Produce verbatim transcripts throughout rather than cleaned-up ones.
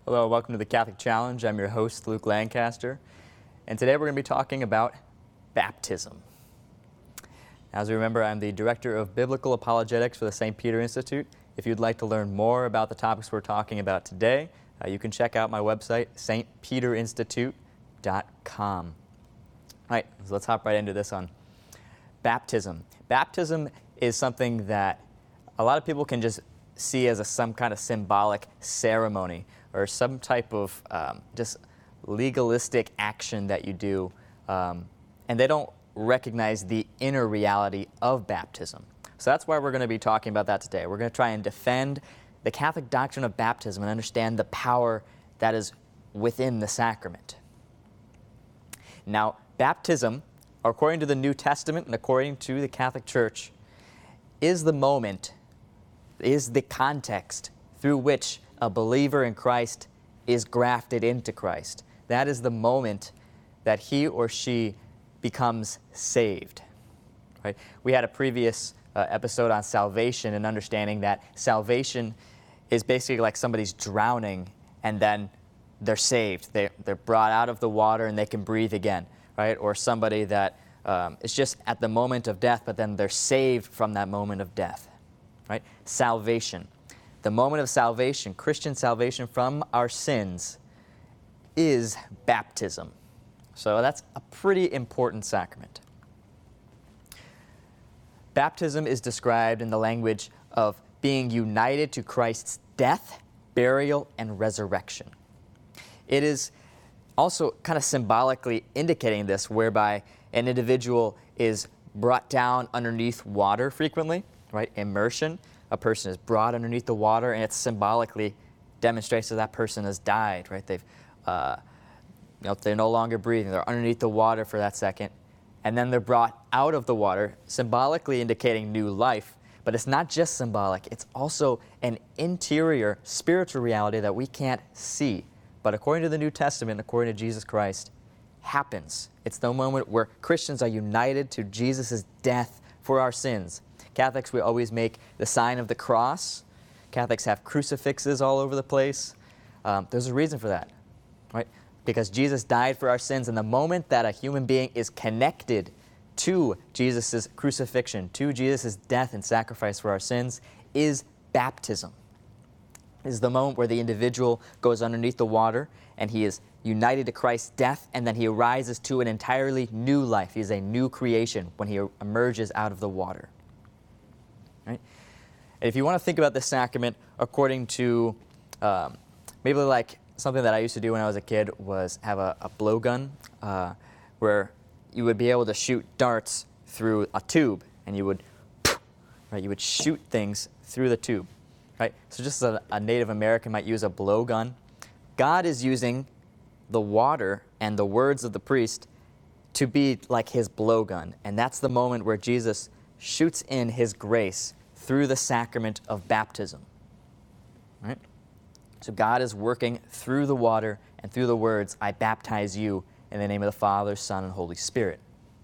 Hello, welcome to the Catholic Challenge. I'm your host, Luke Lancaster, and today we're going to be talking about baptism. As we remember, I'm the Director of Biblical Apologetics for the Saint Peter Institute. If you'd like to learn more about the topics we're talking about today, uh, you can check out my website, s t peter institute dot com. All right, so let's hop right into this on baptism. Baptism is something that a lot of people can just see as a, some kind of symbolic ceremony or some type of um, just legalistic action that you do, um, and they don't recognize the inner reality of baptism. So that's why we're going to be talking about that today. We're going to try and defend the Catholic doctrine of baptism and understand the power that is within the sacrament. Now, baptism, according to the New Testament and according to the Catholic Church, is the moment, is the context through which a believer in Christ is grafted into Christ. That is the moment that he or she becomes saved. Right? We had a previous uh, episode on salvation and understanding that salvation is basically like somebody's drowning and then they're saved. They, they're brought out of the water and they can breathe again. Right? Or somebody that um, is just at the moment of death, but then they're saved from that moment of death. Right? Salvation. The moment of salvation, Christian salvation from our sins, is baptism. So that's a pretty important sacrament. Baptism is described in the language of being united to Christ's death, burial, and resurrection. It is also kind of symbolically indicating this, whereby an individual is brought down underneath water frequently, right? Immersion. A person is brought underneath the water, and it symbolically demonstrates that that person has died, right? They've, uh, you know, they're no longer breathing. They're underneath the water for that second, and then they're brought out of the water, symbolically indicating new life. But it's not just symbolic. It's also an interior spiritual reality that we can't see, but according to the New Testament, according to Jesus Christ, happens. It's the moment where Christians are united to Jesus' death for our sins. Catholics, we always make the sign of the cross. Catholics have crucifixes all over the place. Um, there's a reason for that, right? Because Jesus died for our sins, and the moment that a human being is connected to Jesus' crucifixion, to Jesus' death and sacrifice for our sins, is baptism. It is the moment where the individual goes underneath the water, and he is united to Christ's death, and then he arises to an entirely new life. He is a new creation when he emerges out of the water. Right? And if you want to think about this sacrament according to um, maybe like something that I used to do when I was a kid was have a, a blowgun uh, where you would be able to shoot darts through a tube, and you would, right, you would shoot things through the tube. Right? So just as a, a Native American might use a blowgun, God is using the water and the words of the priest to be like his blowgun. And that's the moment where Jesus shoots in his grace through the sacrament of baptism. Right? So God is working through the water and through the words, I baptize you in the name of the Father, Son, and Holy Spirit.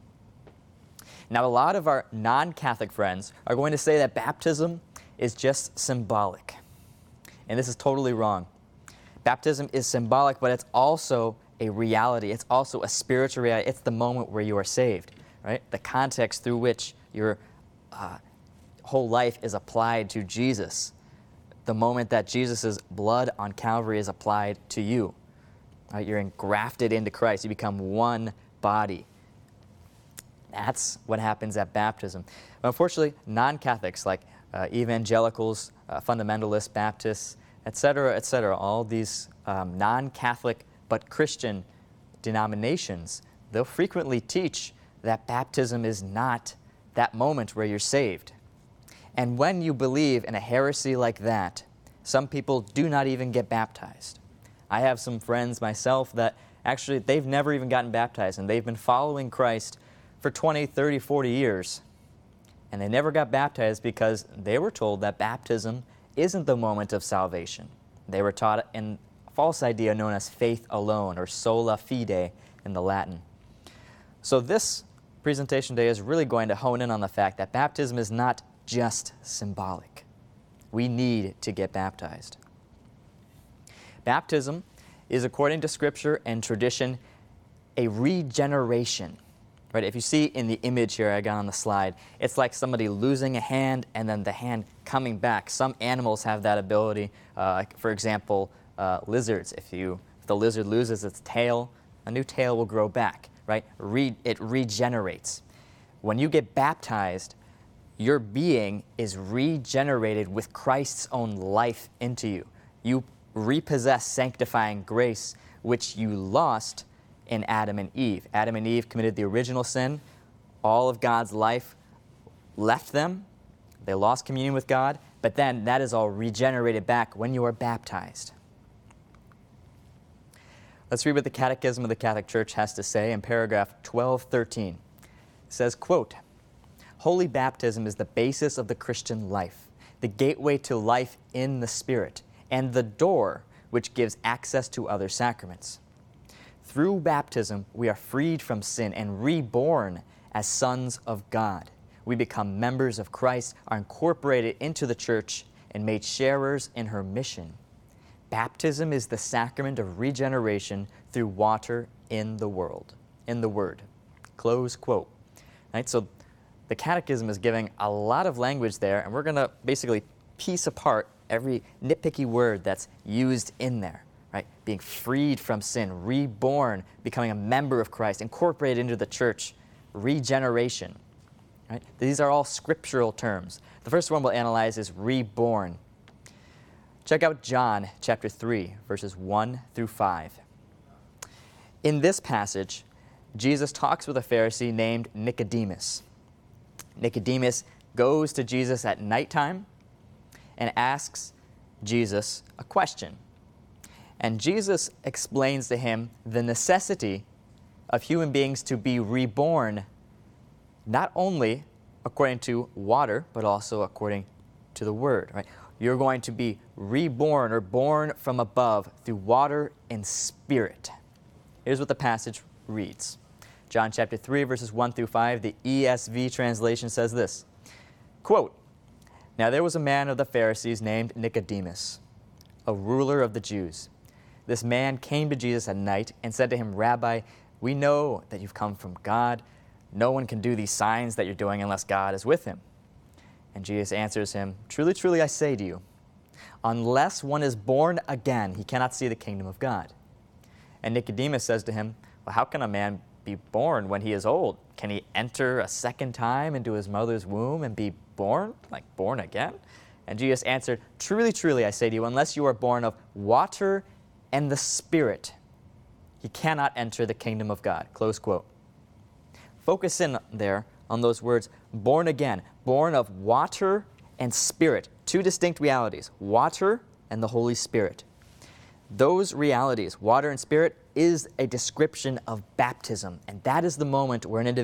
Now, a lot of our non-Catholic friends are going to say that baptism is just symbolic. And this is totally wrong. Baptism is symbolic, but it's also a reality. It's also a spiritual reality. It's the moment where you are saved, right? The context through which your uh, whole life is applied to Jesus. The moment that Jesus' blood on Calvary is applied to you. Right? You're engrafted into Christ. You become one body. That's what happens at baptism. But unfortunately, non-Catholics like uh, evangelicals, uh, fundamentalists, Baptists, et cetera, et cetera, all these um, non-Catholic but Christian denominations, they'll frequently teach that baptism is not that moment where you're saved. And when you believe in a heresy like that, some people do not even get baptized. I have some friends myself that actually they've never even gotten baptized, and they've been following Christ for twenty, thirty, forty years. And they never got baptized because they were told that baptism isn't the moment of salvation. They were taught in a false idea known as faith alone, or sola fide in the Latin. So this presentation today is really going to hone in on the fact that baptism is not just symbolic. We need to get baptized. Baptism is, according to Scripture and tradition, a regeneration. Right? If you see in the image here I got on the slide, it's like somebody losing a hand and then the hand coming back. Some animals have that ability. Uh, for example, uh, lizards. If, you, if the lizard loses its tail, a new tail will grow back. Right? Re, it regenerates. When you get baptized, your being is regenerated with Christ's own life into you. You repossess sanctifying grace, which you lost in Adam and Eve. Adam and Eve committed the original sin. All of God's life left them. They lost communion with God, but then that is all regenerated back when you are baptized. Let's read what the Catechism of the Catholic Church has to say in paragraph twelve thirteen. It says, quote, "Holy baptism is the basis of the Christian life, the gateway to life in the Spirit, and the door which gives access to other sacraments. Through baptism, we are freed from sin and reborn as sons of God. We become members of Christ, are incorporated into the Church, and made sharers in her mission. Baptism is the sacrament of regeneration through water in the world, in the Word." Close quote. Right? So the Catechism is giving a lot of language there, and we're going to basically piece apart every nitpicky word that's used in there. Right? Being freed from sin, reborn, becoming a member of Christ, incorporated into the church, regeneration. Right? These are all scriptural terms. The first one we'll analyze is reborn. Check out John chapter three, verses one through five. In this passage, Jesus talks with a Pharisee named Nicodemus. Nicodemus goes to Jesus at nighttime and asks Jesus a question. And Jesus explains to him the necessity of human beings to be reborn, not only according to water, but also according to the Word. Right? You're going to be reborn or born from above through water and Spirit. Here's what the passage reads. John chapter three, verses one through five, the E S V translation says this, quote, "Now there was a man of the Pharisees named Nicodemus, a ruler of the Jews. This man came to Jesus at night and said to him, 'Rabbi, we know that you've come from God. No one can do these signs that you're doing unless God is with him.' And Jesus answers him, 'Truly, truly, I say to you, unless one is born again, he cannot see the kingdom of God.' And Nicodemus says to him, 'Well, how can a man be born when he is old? Can he enter a second time into his mother's womb and be born, like born again?' And Jesus answered, 'Truly, truly, I say to you, unless you are born of water and the Spirit, he cannot enter the kingdom of God.'" Close quote. Focus in there on those words, born again, born of water and Spirit. Two distinct realities, water and the Holy Spirit. Those realities, water and Spirit, is a description of baptism, and that is the moment where an individual